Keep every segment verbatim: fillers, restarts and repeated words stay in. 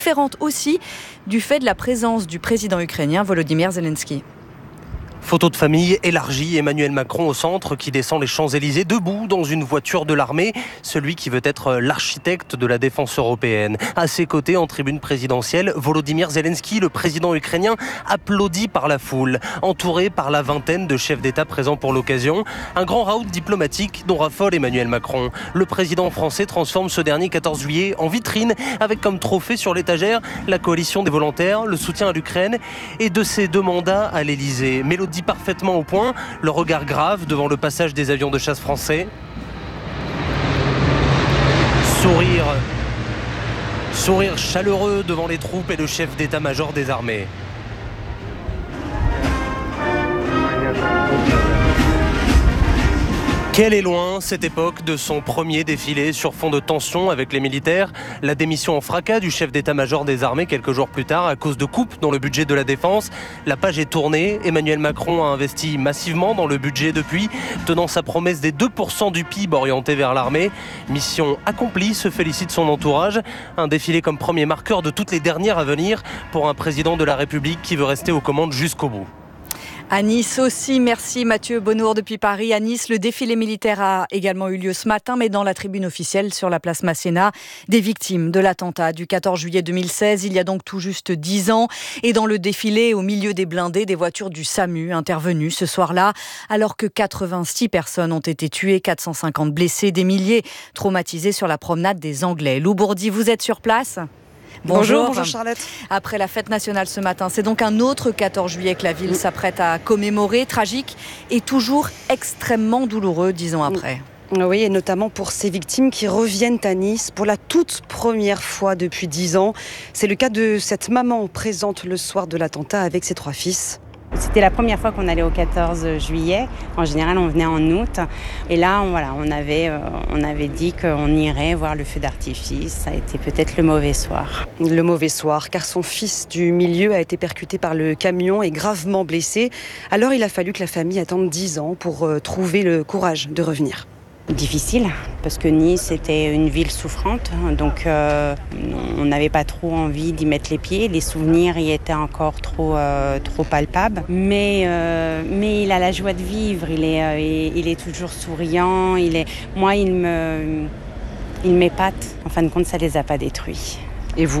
différente aussi du fait de la présence du président ukrainien Volodymyr Zelensky. Photo de famille élargie, Emmanuel Macron au centre qui descend les Champs-Élysées debout dans une voiture de l'armée, celui qui veut être l'architecte de la défense européenne. À ses côtés, en tribune présidentielle, Volodymyr Zelensky, le président ukrainien, applaudi par la foule, entouré par la vingtaine de chefs d'État présents pour l'occasion. Un grand raout diplomatique dont raffole Emmanuel Macron. Le président français transforme ce dernier quatorze juillet en vitrine avec comme trophée sur l'étagère la coalition des volontaires, le soutien à l'Ukraine et de ses deux mandats à l'Élysée. Mélodie parfaitement au point, le regard grave devant le passage des avions de chasse français. Sourire, sourire chaleureux devant les troupes et le chef d'état-major des armées. Quelle est loin cette époque de son premier défilé sur fond de tension avec les militaires. La démission en fracas du chef d'état-major des armées quelques jours plus tard à cause de coupes dans le budget de la défense. La page est tournée. Emmanuel Macron a investi massivement dans le budget depuis, tenant sa promesse des deux pour cent du P I B orienté vers l'armée. Mission accomplie, se félicite son entourage. Un défilé comme premier marqueur de toutes les dernières à venir pour un président de la République qui veut rester aux commandes jusqu'au bout. À Nice aussi, merci Mathieu Bonnour depuis Paris. À Nice, le défilé militaire a également eu lieu ce matin, mais dans la tribune officielle sur la place Masséna, des victimes de l'attentat du quatorze juillet deux mille seize, il y a donc tout juste dix ans. Et dans le défilé, au milieu des blindés, des voitures du SAMU intervenues ce soir-là, alors que quatre-vingt-six personnes ont été tuées, quatre cent cinquante blessés, des milliers traumatisés sur la promenade des Anglais. Lou Bourdi, vous êtes sur place ? Bonjour, bonjour Charlotte. Après la fête nationale ce matin, c'est donc un autre quatorze juillet que la ville s'apprête à commémorer, tragique et toujours extrêmement douloureux dix ans après. Oui, et notamment pour ces victimes qui reviennent à Nice pour la toute première fois depuis dix ans. C'est le cas de cette maman présente le soir de l'attentat avec ses trois fils. C'était la première fois qu'on allait au quatorze juillet. En général, on venait en août. Et là, on, voilà, on, avait, euh, on avait dit qu'on irait voir le feu d'artifice. Ça a été peut-être le mauvais soir. Le mauvais soir, car son fils du milieu a été percuté par le camion et gravement blessé. Alors, il a fallu que la famille attende dix ans pour euh, trouver le courage de revenir. Difficile, parce que Nice était une ville souffrante, donc euh, on n'avait pas trop envie d'y mettre les pieds. Les souvenirs y étaient encore trop, euh, trop palpables. Mais, euh, mais il a la joie de vivre, il est, euh, il est toujours souriant. Il est... Moi, il me, il m'épate. En fin de compte, ça ne les a pas détruits. Et vous ?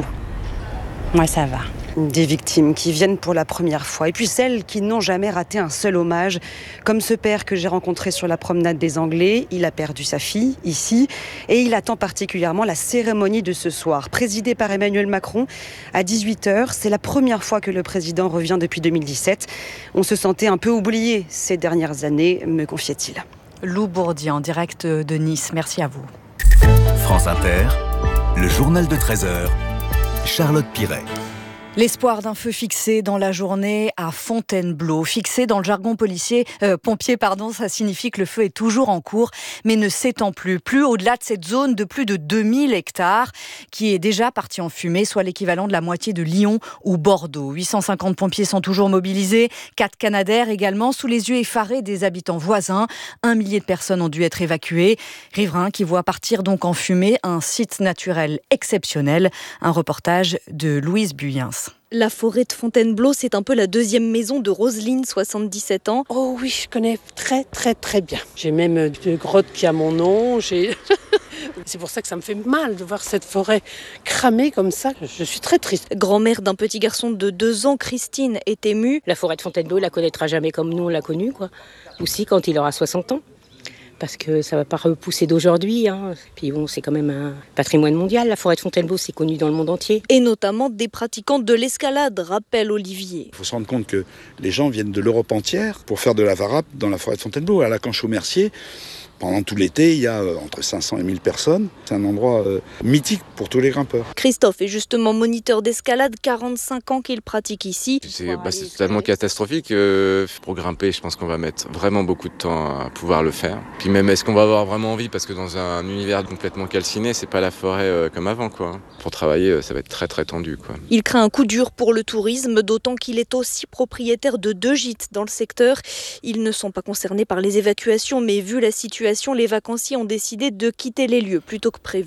Moi, ça va. Des victimes qui viennent pour la première fois. Et puis celles qui n'ont jamais raté un seul hommage. Comme ce père que j'ai rencontré sur la promenade des Anglais. Il a perdu sa fille, ici. Et il attend particulièrement la cérémonie de ce soir. Présidée par Emmanuel Macron à dix-huit heures. C'est la première fois que le président revient depuis deux mille dix-sept. On se sentait un peu oublié ces dernières années, me confiait-il. Lou Bourdi en direct de Nice. Merci à vous. France Inter, le journal de treize heures. Charlotte Piret. L'espoir d'un feu fixé dans la journée à Fontainebleau. Fixé dans le jargon policier, euh, pompier, pardon, ça signifie que le feu est toujours en cours, mais ne s'étend plus. Plus au-delà de cette zone de plus de deux mille hectares, qui est déjà partie en fumée, soit l'équivalent de la moitié de Lyon ou Bordeaux. huit cent cinquante pompiers sont toujours mobilisés, quatre Canadair également, sous les yeux effarés des habitants voisins. Un millier de personnes ont dû être évacuées. Riverains qui voient partir donc en fumée un site naturel exceptionnel. Un reportage de Louise Buyens. La forêt de Fontainebleau, c'est un peu la deuxième maison de Roselyne, soixante-dix-sept ans. Oh oui, je connais très très très bien. J'ai même une grotte qui a mon nom. J'ai... C'est pour ça que ça me fait mal de voir cette forêt cramée comme ça. Je suis très triste. Grand-mère d'un petit garçon de deux ans, Christine, est émue. La forêt de Fontainebleau, il la connaîtra jamais comme nous on l'a connue, quoi. Aussi quand il aura soixante ans. Parce que ça ne va pas repousser d'aujourd'hui. Hein. Puis bon, c'est quand même un patrimoine mondial. La forêt de Fontainebleau, c'est connu dans le monde entier. Et notamment des pratiquants de l'escalade, rappelle Olivier. Il faut se rendre compte que les gens viennent de l'Europe entière pour faire de la varap dans la forêt de Fontainebleau. À la Canche-au-Mercier, pendant tout l'été, il y a entre cinq cents et mille personnes. C'est un endroit euh, mythique pour tous les grimpeurs. Christophe est justement moniteur d'escalade, quarante-cinq ans qu'il pratique ici. C'est, bah, c'est totalement catastrophique. Euh, pour grimper, je pense qu'on va mettre vraiment beaucoup de temps à pouvoir le faire. Puis même, est-ce qu'on va avoir vraiment envie ? Parce que dans un univers complètement calciné, c'est pas la forêt euh, comme avant, quoi. Pour travailler, ça va être très très tendu, quoi. Il craint un coup dur pour le tourisme, d'autant qu'il est aussi propriétaire de deux gîtes dans le secteur. Ils ne sont pas concernés par les évacuations, mais vu la situation, les vacanciers ont décidé de quitter les lieux plutôt que prévu.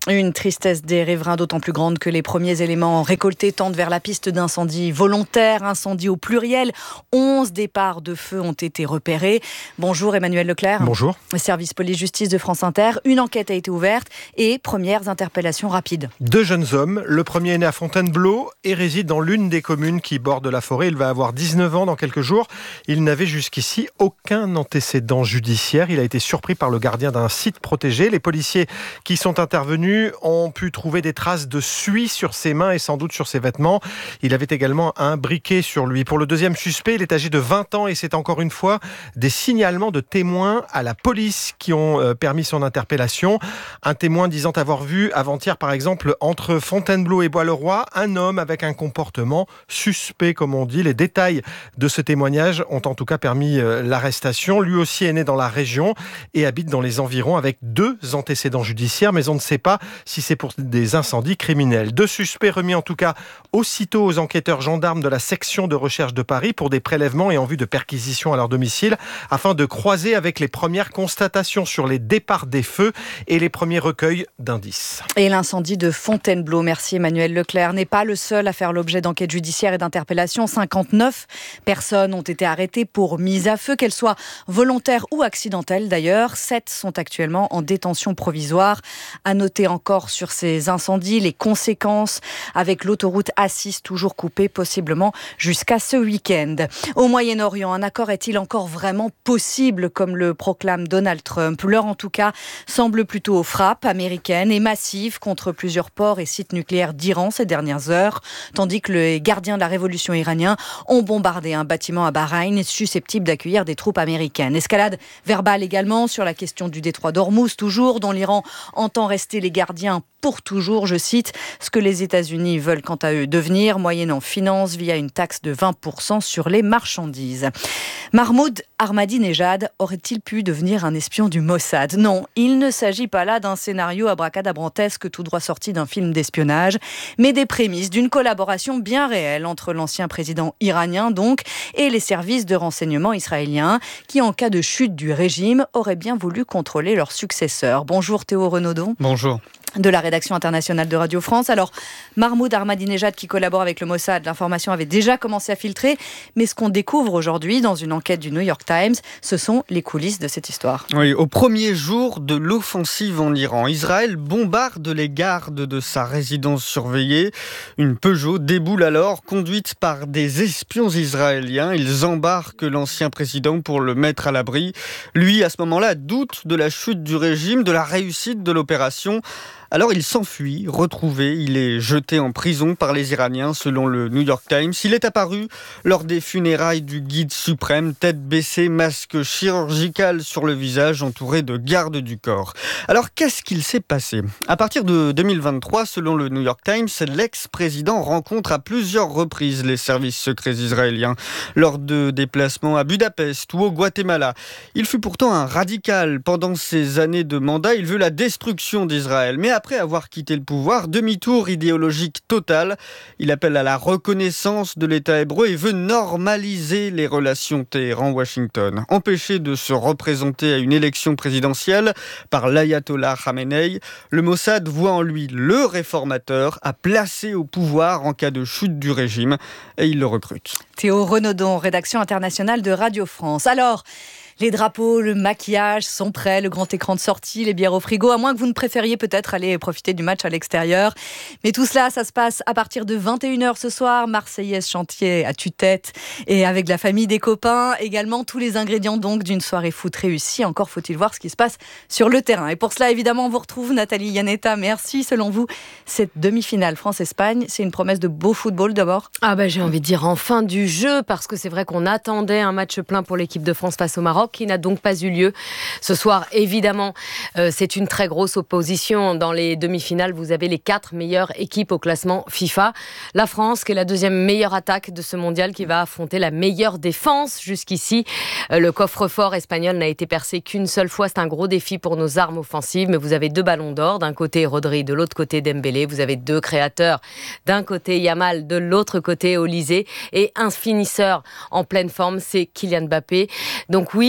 Une tristesse des riverains d'autant plus grande que les premiers éléments récoltés tendent vers la piste d'incendie volontaire, incendie au pluriel. onze départs de feu ont été repérés. Bonjour Emmanuel Leclerc. Bonjour. Service police-justice de France Inter. Une enquête a été ouverte et premières interpellations rapides. Deux jeunes hommes. Le premier est né à Fontainebleau et réside dans l'une des communes qui bordent la forêt. Il va avoir dix-neuf ans dans quelques jours. Il n'avait jusqu'ici aucun antécédent judiciaire. Il a été surpris par le gardien d'un site protégé. Les policiers qui sont intervenus ont pu trouver des traces de suie sur ses mains et sans doute sur ses vêtements. Il avait également un briquet sur lui. Pour le deuxième suspect, il est âgé de vingt ans et c'est encore une fois des signalements de témoins à la police qui ont permis son interpellation. Un témoin disant avoir vu avant-hier, par exemple, entre Fontainebleau et Bois-le-Roi, un homme avec un comportement suspect, comme on dit. Les détails de ce témoignage ont en tout cas permis l'arrestation. Lui aussi est né dans la région et habite dans les environs avec deux antécédents judiciaires, mais on ne sait pas si c'est pour des incendies criminels. Deux suspects remis en tout cas aussitôt aux enquêteurs gendarmes de la section de recherche de Paris pour des prélèvements et en vue de perquisitions à leur domicile afin de croiser avec les premières constatations sur les départs des feux et les premiers recueils d'indices. Et l'incendie de Fontainebleau, merci Emmanuel Leclerc, n'est pas le seul à faire l'objet d'enquêtes judiciaires et d'interpellations. cinquante-neuf personnes ont été arrêtées pour mise à feu, qu'elles soient volontaires ou accidentelles d'ailleurs. Sept sont actuellement en détention provisoire. À noter encore sur ces incendies les conséquences avec l'autoroute A six toujours coupée possiblement jusqu'à ce week-end. Au Moyen-Orient, un accord est-il encore vraiment possible comme le proclame Donald Trump? L'heure en tout cas semble plutôt aux frappes américaines et massives contre plusieurs ports et sites nucléaires d'Iran ces dernières heures, tandis que les gardiens de la révolution iraniens ont bombardé un bâtiment à Bahreïn susceptible d'accueillir des troupes américaines. Escalade verbale également sur la question du détroit d'Ormuz, toujours, dont l'Iran entend rester les gardiens pour toujours, je cite, ce que les États-Unis veulent quant à eux devenir, moyennant finance via une taxe de vingt pour cent sur les marchandises. Mahmoud Ahmadinejad aurait-il pu devenir un espion du Mossad? Non, il ne s'agit pas là d'un scénario abracadabrantesque tout droit sorti d'un film d'espionnage, mais des prémices d'une collaboration bien réelle entre l'ancien président iranien donc et les services de renseignement israéliens qui, en cas de chute du régime, auraient bien voulu contrôler leur successeur. Bonjour Théo Renaudon. Bonjour. De la rédaction internationale de Radio France. Alors, Mahmoud Ahmadinejad qui collabore avec le Mossad, l'information avait déjà commencé à filtrer, mais ce qu'on découvre aujourd'hui dans une enquête du New York Times, ce sont les coulisses de cette histoire. Oui, au premier jour de l'offensive en Iran, Israël bombarde les gardes de sa résidence surveillée. Une Peugeot déboule alors, conduite par des espions israéliens. Ils embarquent l'ancien président pour le mettre à l'abri. Lui, à ce moment-là, doute de la chute du régime, de la réussite de l'opération. Alors il s'enfuit, retrouvé, il est jeté en prison par les Iraniens selon le New York Times. Il est apparu lors des funérailles du guide suprême, tête baissée, masque chirurgical sur le visage, entouré de gardes du corps. Alors qu'est-ce qu'il s'est passé? À partir de deux mille vingt-trois, selon le New York Times, l'ex-président rencontre à plusieurs reprises les services secrets israéliens lors de déplacements à Budapest ou au Guatemala. Il fut pourtant un radical pendant ses années de mandat. Il veut la destruction d'Israël. Mais après avoir quitté le pouvoir, demi-tour idéologique total. Il appelle à la reconnaissance de l'État hébreu et veut normaliser les relations Téhéran-Washington. Empêché de se représenter à une élection présidentielle par l'ayatollah Khamenei, le Mossad voit en lui le réformateur à placer au pouvoir en cas de chute du régime et il le recrute. Théo Renaudon, rédaction internationale de Radio France. Alors, les drapeaux, le maquillage sont prêts, le grand écran de sortie, les bières au frigo, à moins que vous ne préfériez peut-être aller profiter du match à l'extérieur. Mais tout cela, ça se passe à partir de vingt et une heures ce soir. Marseillaise chantier à tue-tête et avec la famille, des copains. Également tous les ingrédients donc d'une soirée foot réussie. Encore faut-il voir ce qui se passe sur le terrain. Et pour cela, évidemment, on vous retrouve Nathalie Yanetta. Merci. Selon vous, cette demi-finale France-Espagne, c'est une promesse de beau football d'abord? Ah bah j'ai envie de dire enfin du jeu, parce que c'est vrai qu'on attendait un match plein pour l'équipe de France face au Maroc, qui n'a donc pas eu lieu. Ce soir, évidemment, euh, c'est une très grosse opposition. Dans les demi-finales, vous avez les quatre meilleures équipes au classement FIFA. La France, qui est la deuxième meilleure attaque de ce mondial, qui va affronter la meilleure défense jusqu'ici. Euh, le coffre-fort espagnol n'a été percé qu'une seule fois. C'est un gros défi pour nos armes offensives. Mais vous avez deux ballons d'or. D'un côté, Rodri, de l'autre côté, Dembélé. Vous avez deux créateurs. D'un côté, Yamal, de l'autre côté, Olysée. Et un finisseur en pleine forme, c'est Kylian Mbappé. Donc oui,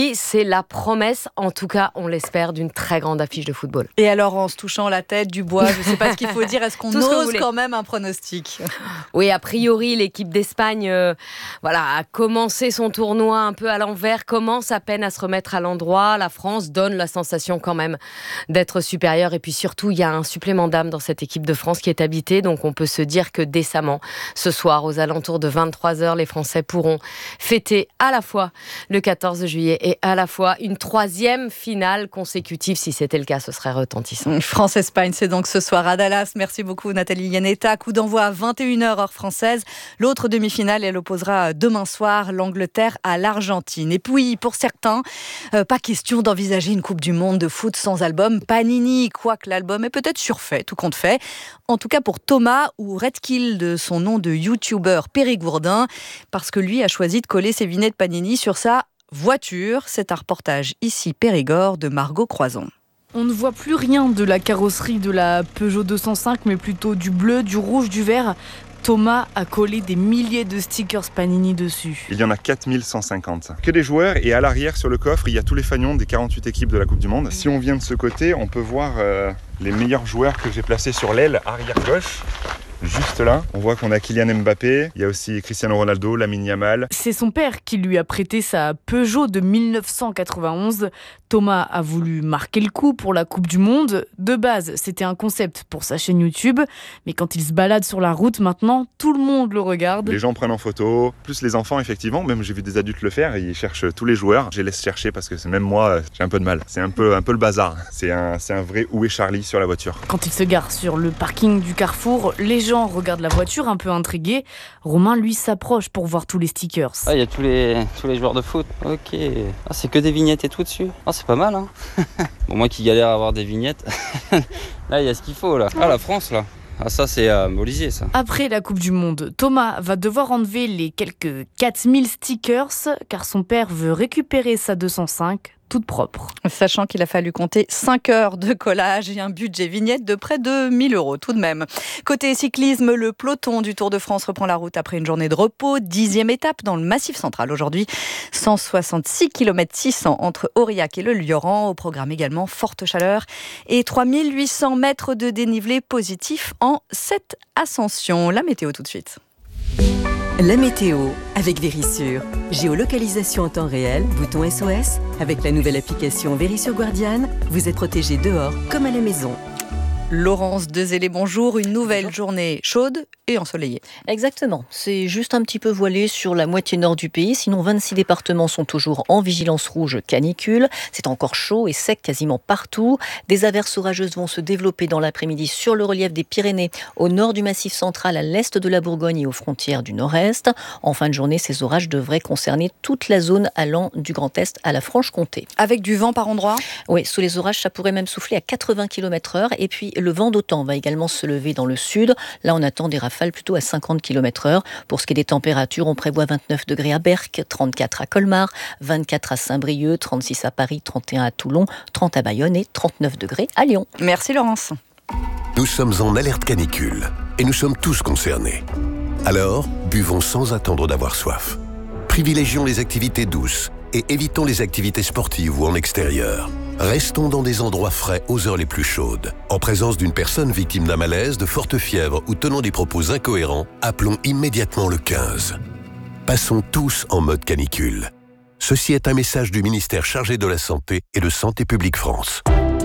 lui, c'est la promesse, en tout cas, on l'espère, d'une très grande affiche de football. Et alors, en se touchant la tête, du bois, je ne sais pas ce qu'il faut dire, est-ce qu'on ose quand même un pronostic ? Oui, a priori, l'équipe d'Espagne euh, voilà, a commencé son tournoi un peu à l'envers, commence à peine à se remettre à l'endroit. La France donne la sensation quand même d'être supérieure. Et puis surtout, il y a un supplément d'âme dans cette équipe de France qui est habitée. Donc on peut se dire que décemment, ce soir, aux alentours de vingt-trois heures, les Français pourront fêter à la fois le quatorze juillet et à la fois une troisième finale consécutive. Si c'était le cas, ce serait retentissant. France-Espagne, c'est donc ce soir à Dallas. Merci beaucoup Nathalie Yanetta. Coup d'envoi à vingt et une heures heure française. L'autre demi-finale, elle opposera demain soir l'Angleterre à l'Argentine. Et puis, pour certains, euh, pas question d'envisager une Coupe du Monde de foot sans album Panini, quoique l'album est peut-être surfait, tout compte fait. En tout cas pour Thomas, ou Redkill de son nom de youtubeur périgourdin, parce que lui a choisi de coller ses vignettes Panini sur sa voiture. C'est un reportage ici Périgord de Margot Croison. On ne voit plus rien de la carrosserie de la Peugeot deux cent cinq, mais plutôt du bleu, du rouge, du vert. Thomas a collé des milliers de stickers Panini dessus. Il y en a quatre mille cent cinquante. Que des joueurs, et à l'arrière sur le coffre, il y a tous les fanions des quarante-huit équipes de la Coupe du Monde. Si on vient de ce côté, on peut voir euh, les meilleurs joueurs que j'ai placés sur l'aile arrière gauche. Juste là, on voit qu'on a Kylian Mbappé, il y a aussi Cristiano Ronaldo, Lamine Yamal. C'est son père qui lui a prêté sa Peugeot de dix-neuf cent quatre-vingt-onze. Thomas a voulu marquer le coup pour la Coupe du Monde. De base, c'était un concept pour sa chaîne YouTube. Mais quand il se balade sur la route maintenant, tout le monde le regarde. Les gens prennent en photo, plus les enfants effectivement. Même j'ai vu des adultes le faire, ils cherchent tous les joueurs. Je les laisse chercher parce que c'est même moi, j'ai un peu de mal. C'est un peu, un peu le bazar. C'est un, c'est un vrai où est Charlie sur la voiture. Quand il se gare sur le parking du Carrefour, les gens regardent la voiture un peu intrigués. Romain, lui, s'approche pour voir tous les stickers. Ah, il y a tous les, tous les joueurs de foot. Ok. Ah, c'est que des vignettes et tout dessus. Ah, c'est pas mal, hein. Bon, moi qui galère à avoir des vignettes, là, il y a ce qu'il faut, là. Ah, la France, là. Ah, ça, c'est à euh, Molisier, ça. Après la Coupe du Monde, Thomas va devoir enlever les quelques quatre mille stickers car son père veut récupérer sa deux cent cinq toute propre. Sachant qu'il a fallu compter cinq heures de collage et un budget vignette de près de mille euros tout de même. Côté cyclisme, le peloton du Tour de France reprend la route après une journée de repos. Dixième étape dans le Massif central aujourd'hui. cent soixante-six kilomètres six cents entre Aurillac et le Lioran. Au programme également forte chaleur et trois mille huit cents mètres de dénivelé positif en sept ascensions. La météo tout de suite. La météo avec Verisure. Géolocalisation en temps réel, bouton S O S. Avec la nouvelle application Verisure Guardian, vous êtes protégé dehors comme à la maison. Laurence Dezélé, bonjour. Une nouvelle bonjour. Journée chaude et ensoleillée. Exactement. C'est juste un petit peu voilé sur la moitié nord du pays. Sinon, vingt-six départements sont toujours en vigilance rouge canicule. C'est encore chaud et sec quasiment partout. Des averses orageuses vont se développer dans l'après-midi sur le relief des Pyrénées, au nord du Massif central, à l'est de la Bourgogne et aux frontières du nord-est. En fin de journée, ces orages devraient concerner toute la zone allant du Grand Est à la Franche-Comté. Avec du vent par endroits ? Oui, sous les orages, ça pourrait même souffler à quatre-vingts kilomètres heure. Et puis, le vent d'OTAN va également se lever dans le sud. Là, on attend des rafales plutôt à cinquante kilomètres heure. Pour ce qui est des températures, on prévoit vingt-neuf degrés à Berck, trente-quatre à Colmar, vingt-quatre à Saint-Brieuc, trente-six à Paris, trente et un à Toulon, trente à Bayonne et trente-neuf degrés à Lyon. Merci Laurence. Nous sommes en alerte canicule et nous sommes tous concernés. Alors, buvons sans attendre d'avoir soif. Privilégions les activités douces et évitons les activités sportives ou en extérieur. Restons dans des endroits frais aux heures les plus chaudes. En présence d'une personne victime d'un malaise, de forte fièvre ou tenant des propos incohérents, appelons immédiatement le quinze. Passons tous en mode canicule. Ceci est un message du ministère chargé de la Santé et de Santé publique France.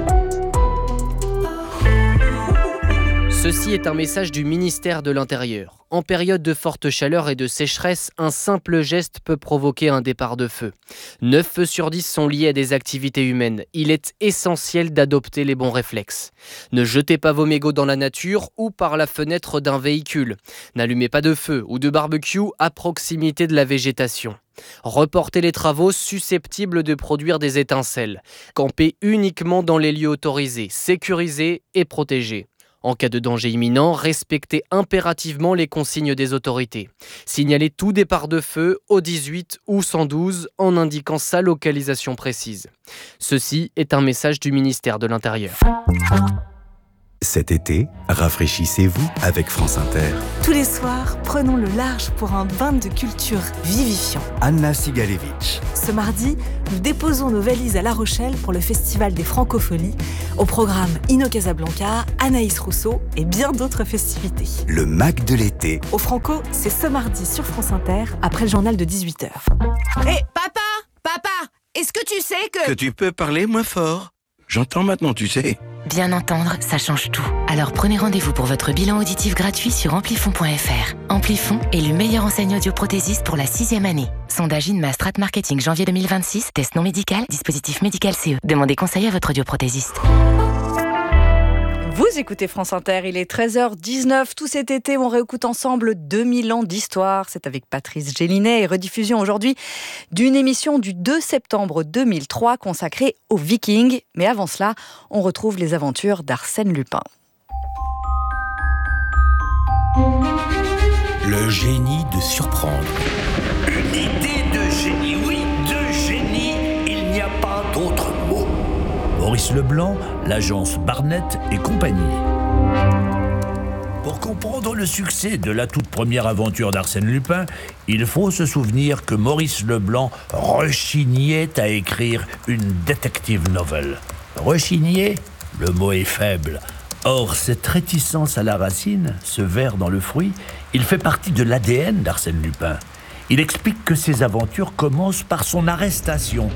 Ceci est un message du ministère de l'Intérieur. En période de forte chaleur et de sécheresse, un simple geste peut provoquer un départ de feu. neuf feux sur dix sont liés à des activités humaines. Il est essentiel d'adopter les bons réflexes. Ne jetez pas vos mégots dans la nature ou par la fenêtre d'un véhicule. N'allumez pas de feu ou de barbecue à proximité de la végétation. Reportez les travaux susceptibles de produire des étincelles. Campez uniquement dans les lieux autorisés, sécurisés et protégés. En cas de danger imminent, respectez impérativement les consignes des autorités. Signalez tout départ de feu au dix-huit ou cent douze en indiquant sa localisation précise. Ceci est un message du ministère de l'Intérieur. Cet été, rafraîchissez-vous avec France Inter. Tous les soirs, prenons le large pour un bain de culture vivifiant. Anna Sigalevitch. Ce mardi, nous déposons nos valises à La Rochelle pour le Festival des Francopholies. Au programme Inno Casablanca, Anaïs Rousseau et bien d'autres festivités. Le Mac de l'été. Au Franco, c'est ce mardi sur France Inter, après le journal de dix-huit heures. Hé, hey, papa Papa Est-ce que tu sais que... Que tu peux parler moins fort. J'entends maintenant, tu sais. Bien entendre, ça change tout. Alors prenez rendez-vous pour votre bilan auditif gratuit sur amplifon point f r. Amplifon, élu meilleure enseigne audioprothésiste pour la sixième année. Sondage Inma Strat Marketing janvier deux mille vingt-six. Test non médical, dispositif médical C E. Demandez conseil à votre audioprothésiste. Vous écoutez France Inter, il est treize heures dix-neuf. Tout cet été, on réécoute ensemble deux mille ans d'histoire. C'est avec Patrice Gélinet et rediffusion aujourd'hui d'une émission du deux septembre deux mille trois consacrée aux Vikings. Mais avant cela, on retrouve les aventures d'Arsène Lupin. Le génie de surprendre. Une idée de génie, oui, de génie, il n'y a pas d'autre mot. Maurice Leblanc, l'agence Barnett et compagnie. Pour comprendre le succès de la toute première aventure d'Arsène Lupin, il faut se souvenir que Maurice Leblanc rechignait à écrire une detective novel. Rechigner, le mot est faible. Or, cette réticence à la racine, ce ver dans le fruit, il fait partie de l'A D N d'Arsène Lupin. Il explique que ses aventures commencent par son arrestation.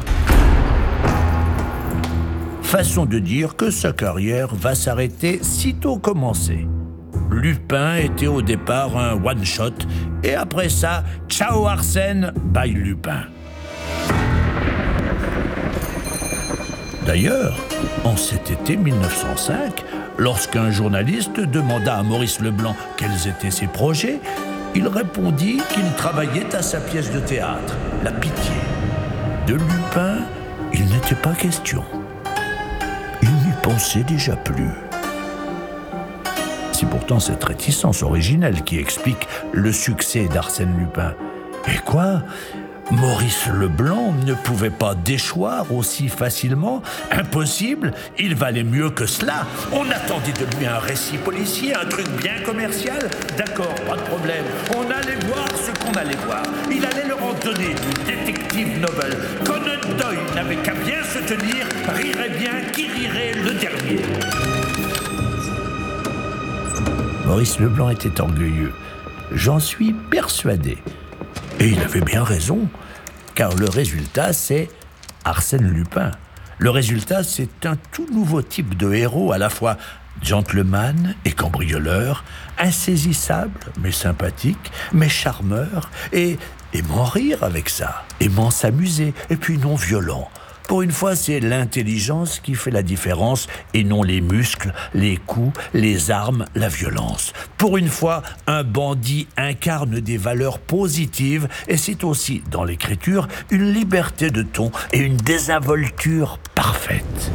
Façon de dire que sa carrière va s'arrêter sitôt commencée. Lupin était au départ un one-shot, et après ça, ciao Arsène, bye Lupin. D'ailleurs, en cet été mille neuf cent cinq, lorsqu'un journaliste demanda à Maurice Leblanc quels étaient ses projets, il répondit qu'il travaillait à sa pièce de théâtre, La Pitié. De Lupin, il n'était pas question. Il n'y pensait déjà plus. C'est pourtant cette réticence originelle qui explique le succès d'Arsène Lupin. Et quoi ? Maurice Leblanc ne pouvait pas déchoir aussi facilement. Impossible, il valait mieux que cela. On attendait de lui un récit policier, un truc bien commercial. D'accord, pas de problème. On allait voir ce qu'on allait voir. Il allait leur en donner une détective novel. Conan Doyle n'avait qu'à bien se tenir, rirait bien, qui rirait le dernier. Maurice Leblanc était orgueilleux. J'en suis persuadé. Et il avait bien raison, car le résultat, c'est Arsène Lupin. Le résultat, c'est un tout nouveau type de héros, à la fois gentleman et cambrioleur, insaisissable, mais sympathique, mais charmeur, et aimant rire avec ça, aimant s'amuser, et puis non violent. Pour une fois, c'est l'intelligence qui fait la différence et non les muscles, les coups, les armes, la violence. Pour une fois, un bandit incarne des valeurs positives et c'est aussi, dans l'écriture, une liberté de ton et une désinvolture parfaite.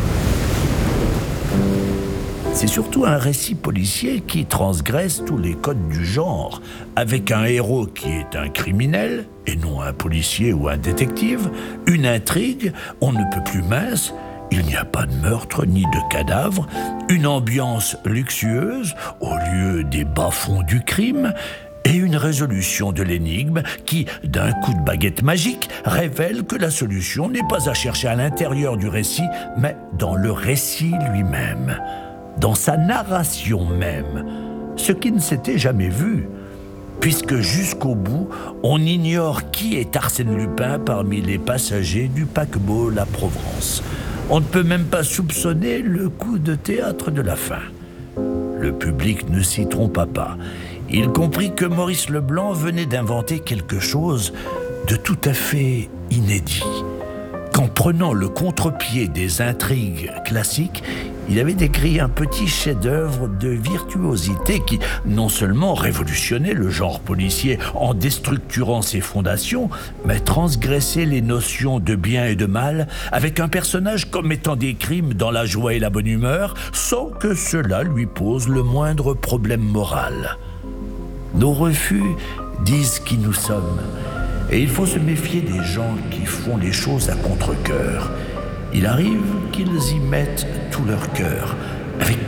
C'est surtout un récit policier qui transgresse tous les codes du genre, avec un héros qui est un criminel, et non un policier ou un détective, une intrigue, on ne peut plus mince, il n'y a pas de meurtre ni de cadavre, une ambiance luxueuse au lieu des bas-fonds du crime, et une résolution de l'énigme qui, d'un coup de baguette magique, révèle que la solution n'est pas à chercher à l'intérieur du récit, mais dans le récit lui-même. Dans sa narration même, ce qui ne s'était jamais vu, puisque jusqu'au bout, on ignore qui est Arsène Lupin parmi les passagers du paquebot La Provence. On ne peut même pas soupçonner le coup de théâtre de la fin. Le public ne s'y trompa pas. Il comprit que Maurice Leblanc venait d'inventer quelque chose de tout à fait inédit. Qu'en prenant le contre-pied des intrigues classiques, il avait décrit un petit chef-d'œuvre de virtuosité qui, non seulement révolutionnait le genre policier en déstructurant ses fondations, mais transgressait les notions de bien et de mal avec un personnage commettant des crimes dans la joie et la bonne humeur, sans que cela lui pose le moindre problème moral. Nos refus disent qui nous sommes. Et il faut se méfier des gens qui font les choses à contre-cœur. Il arrive qu'ils y mettent tout leur cœur, avec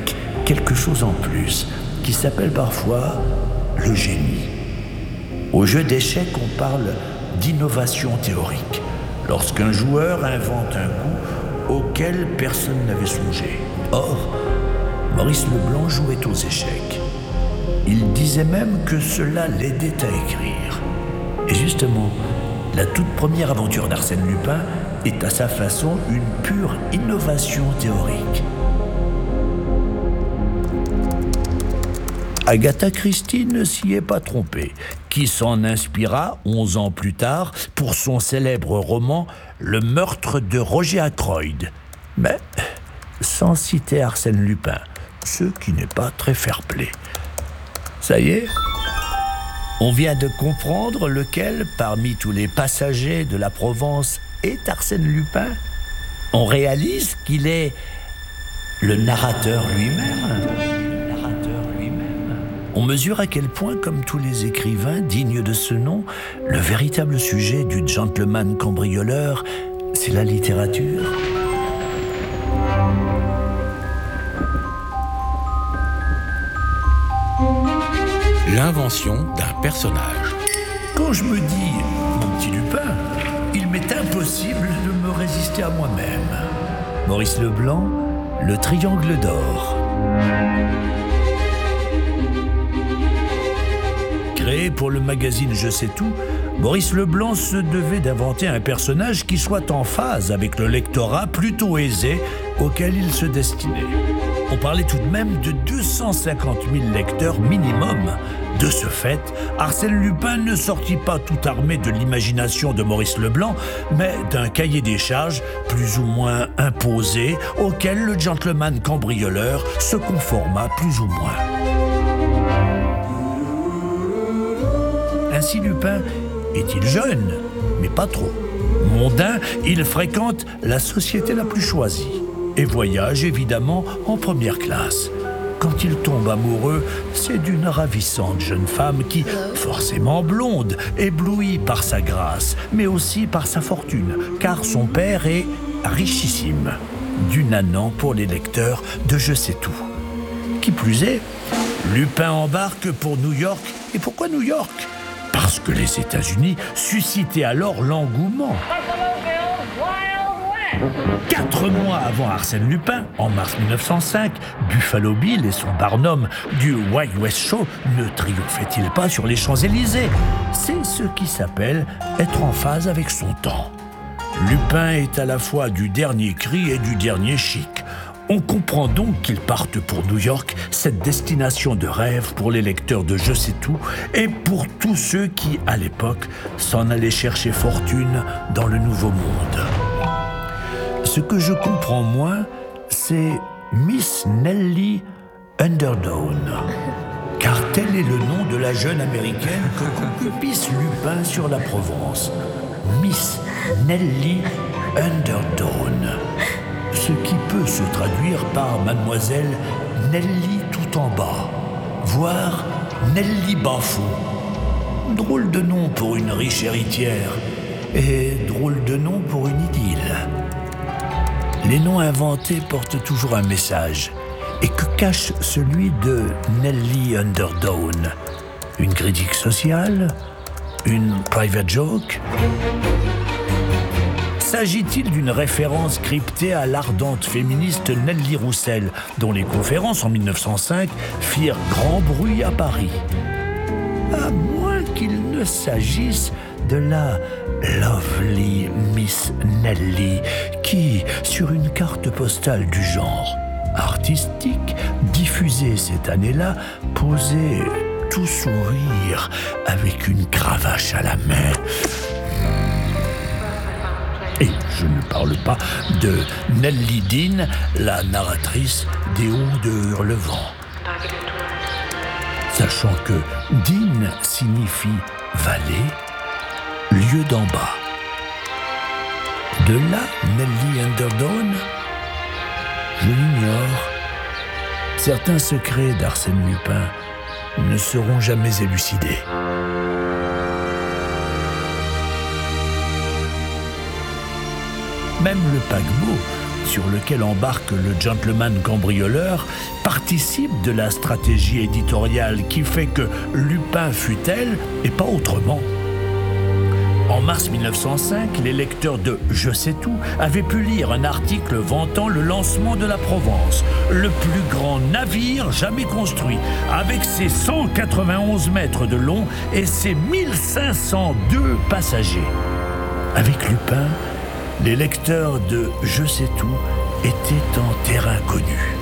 quelque chose en plus, qui s'appelle parfois le génie. Au jeu d'échecs, on parle d'innovation théorique, lorsqu'un joueur invente un coup auquel personne n'avait songé. Or, Maurice Leblanc jouait aux échecs. Il disait même que cela l'aidait à écrire. Et justement, la toute première aventure d'Arsène Lupin est à sa façon une pure innovation théorique. Agatha Christie ne s'y est pas trompée, qui s'en inspira onze ans plus tard pour son célèbre roman « Le meurtre de Roger Ackroyd ». Mais sans citer Arsène Lupin, ce qui n'est pas très fair-play. Ça y est, on vient de comprendre lequel, parmi tous les passagers de la Provence, est Arsène Lupin. On réalise qu'il est le narrateur lui-même. On mesure à quel point, comme tous les écrivains dignes de ce nom, le véritable sujet du gentleman cambrioleur, c'est la littérature. L'invention d'un personnage. Quand je me dis « mon petit Lupin », il m'est impossible de me résister à moi-même. Maurice Leblanc, Le Triangle d'Or. Créé pour le magazine Je sais tout, Maurice Leblanc se devait d'inventer un personnage qui soit en phase avec le lectorat plutôt aisé auquel il se destinait. On parlait tout de même de deux cent cinquante mille lecteurs minimum. De ce fait, Arsène Lupin ne sortit pas tout armé de l'imagination de Maurice Leblanc, mais d'un cahier des charges plus ou moins imposé, auquel le gentleman cambrioleur se conforma plus ou moins. Ainsi Lupin est-il jeune, mais pas trop. Mondain, il fréquente la société la plus choisie et voyage évidemment en première classe. Quand il tombe amoureux, c'est d'une ravissante jeune femme qui, forcément blonde, éblouit par sa grâce, mais aussi par sa fortune, car son père est richissime. Du nanan pour les lecteurs de Je sais tout. Qui plus est, Lupin embarque pour New York. Et pourquoi New York ? Parce que les États-Unis suscitaient alors l'engouement. Quatre mois avant Arsène Lupin, en mars mille neuf cent cinq, Buffalo Bill et son Barnum du Wild West Show ne triomphaient-ils pas sur les Champs-Élysées ? C'est ce qui s'appelle être en phase avec son temps. Lupin est à la fois du dernier cri et du dernier chic. On comprend donc qu'il parte pour New York, cette destination de rêve pour les lecteurs de Je sais tout et pour tous ceux qui, à l'époque, s'en allaient chercher fortune dans le Nouveau Monde. Ce que je comprends moins, c'est Miss Nellie Underdown. Car tel est le nom de la jeune américaine que concupisse Lupin sur la Provence. Miss Nellie Underdown. Ce qui peut se traduire par Mademoiselle Nellie tout en bas, voire Nellie Bafou. Drôle de nom pour une riche héritière et drôle de nom pour une idylle. Les noms inventés portent toujours un message. Et que cache celui de Nellie Underdown ? Une critique sociale ? Une private joke ? S'agit-il d'une référence cryptée à l'ardente féministe Nelly Roussel, dont les conférences en mille neuf cent cinq firent grand bruit à Paris ? À moins qu'il ne s'agisse de la lovely Miss Nelly qui, sur une carte postale du genre artistique, diffusée cette année-là, posait tout sourire avec une cravache à la main. Et je ne parle pas de Nelly Dean, la narratrice des Hauts de Hurlevent. Sachant que Dean signifie vallée, lieu d'en bas. De là, Nellie Underdown, je l'ignore. Certains secrets d'Arsène Lupin ne seront jamais élucidés. Même le paquebot sur lequel embarque le gentleman cambrioleur participe de la stratégie éditoriale qui fait que Lupin fut tel et pas autrement. En mars mille neuf cent cinq, les lecteurs de Je sais tout avaient pu lire un article vantant le lancement de la Provence, le plus grand navire jamais construit, avec ses cent quatre-vingt-onze mètres de long et ses mille cinq cent deux passagers. Avec Lupin, les lecteurs de Je sais tout étaient en terrain connu.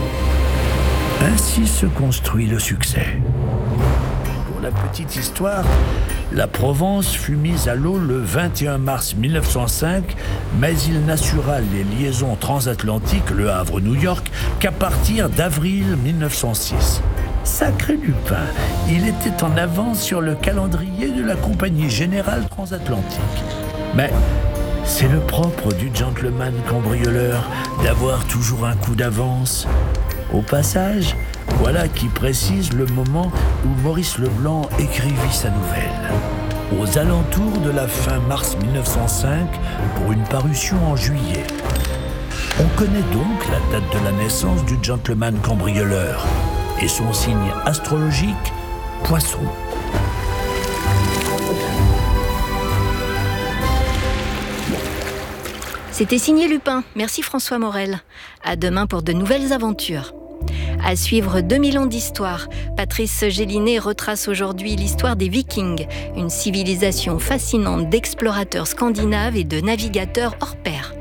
Ainsi se construit le succès. Pour la petite histoire, la Provence fut mise à l'eau le vingt et un mars mille neuf cent cinq, mais il n'assura les liaisons transatlantiques Le Havre-New York qu'à partir d'avril mille neuf cent six. Sacré Lupin, il était en avance sur le calendrier de la Compagnie Générale Transatlantique. Mais c'est le propre du gentleman cambrioleur d'avoir toujours un coup d'avance. Au passage, voilà qui précise le moment où Maurice Leblanc écrivit sa nouvelle. Aux alentours de la fin mars mille neuf cent cinq, pour une parution en juillet. On connaît donc la date de la naissance du gentleman cambrioleur et son signe astrologique, Poisson. C'était signé Lupin. Merci François Morel. À demain pour de nouvelles aventures. À suivre deux mille ans d'histoire. Patrice Gélinet retrace aujourd'hui l'histoire des Vikings, une civilisation fascinante d'explorateurs scandinaves et de navigateurs hors pair.